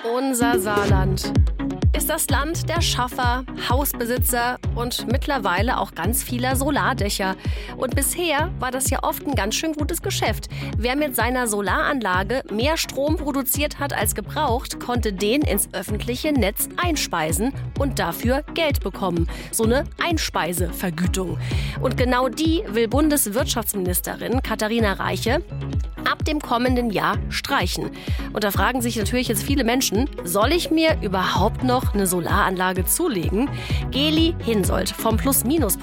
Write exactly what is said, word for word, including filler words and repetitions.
Unser Saarland ist das Land der Schaffer, Hausbesitzer und mittlerweile auch ganz vieler Solardächer. Und bisher war das ja oft ein ganz schön gutes Geschäft. Wer mit seiner Solaranlage mehr Strom produziert hat als gebraucht, konnte den ins öffentliche Netz einspeisen und dafür Geld bekommen. So eine Einspeisevergütung. Und genau die will Bundeswirtschaftsministerin Katharina Reiche ab dem kommenden Jahr streichen. Und da fragen sich natürlich jetzt viele Menschen, soll ich mir überhaupt noch eine Solaranlage zulegen? Geli Hinsoldt vom Plus-Minus